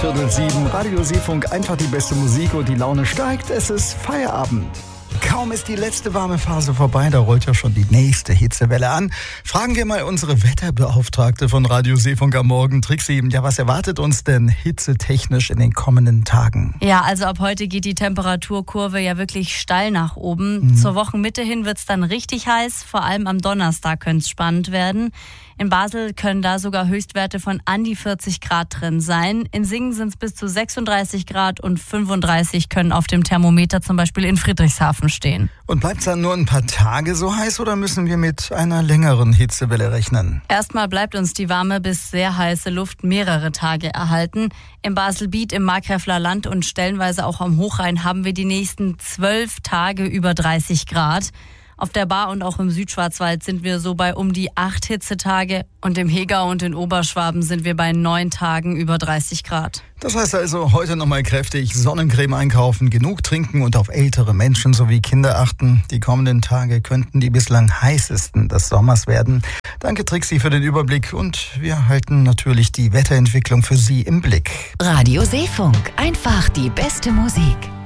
6:15. Radio Seefunk, einfach die beste Musik und die Laune steigt. Es ist Feierabend. Kaum ist die letzte warme Phase vorbei, da rollt ja schon die nächste Hitzewelle an. Fragen wir mal unsere Wetterbeauftragte von Radio Seefunk am Morgen, Trixie. Ja, was erwartet uns denn hitzetechnisch in den kommenden Tagen? Ja, also ab heute geht die Temperaturkurve ja wirklich steil nach oben. Zur Wochenmitte hin wird es dann richtig heiß. Vor allem am Donnerstag könnte es spannend werden. In Basel können da sogar Höchstwerte von an die 40 Grad drin sein. In Singen sind es bis zu 36 Grad und 35 können auf dem Thermometer zum Beispiel in Friedrichshafen stehen. Und bleibt es dann nur ein paar Tage so heiß oder müssen wir mit einer längeren Hitzewelle rechnen? Erstmal bleibt uns die warme bis sehr heiße Luft mehrere Tage erhalten. Im Baselbiet, im Markgräfler Land und stellenweise auch am Hochrhein haben wir die nächsten 12 Tage über 30 Grad. Auf der Bar und auch im Südschwarzwald sind wir so bei um die 8 Hitzetage und im Hegau und in Oberschwaben sind wir bei 9 Tagen über 30 Grad. Das heißt also, heute nochmal kräftig Sonnencreme einkaufen, genug trinken und auf ältere Menschen sowie Kinder achten. Die kommenden Tage könnten die bislang heißesten des Sommers werden. Danke Trixie für den Überblick und wir halten natürlich die Wetterentwicklung für Sie im Blick. Radio Seefunk, einfach die beste Musik.